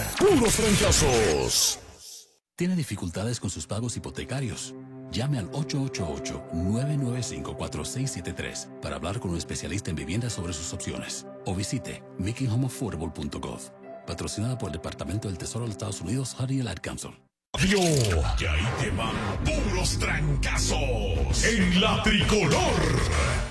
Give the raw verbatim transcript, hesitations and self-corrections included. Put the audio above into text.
Puros Trancazos. ¿Tiene dificultades con sus pagos hipotecarios? Llame al ocho ocho ocho, nueve nueve cinco, cuatro seis siete tres para hablar con un especialista en vivienda sobre sus opciones. O visite making home affordable punto gov. Patrocinada por el Departamento del Tesoro de los Estados Unidos, Harry el Ad Council. Y ahí te van puros trancazos en la tricolor.